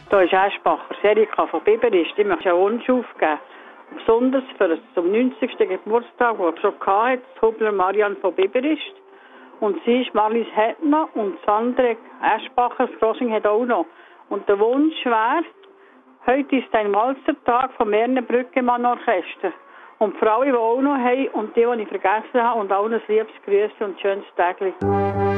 Da ist Eschbacher, Serika von Biberist. Ich möchte einen Wunsch aufgeben. Besonders für zum 90. Geburtstag, den er schon hatte, Hubler Marianne von Biberist. Und sie ist Marlies Hettner und Sandra Eschbacher, das Crossing hat auch noch. Und der Wunsch wäre, heute ist ein Walzertag vom Erner Brückemann Orchester. Und für alle, die auch noch haben und die ich vergessen habe und allen ein liebes Grüße und schönes Tag.